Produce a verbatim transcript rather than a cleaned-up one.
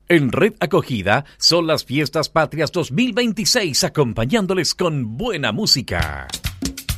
En Red Acogida son las Fiestas Patrias dos mil veintiséis, acompañándoles con buena música.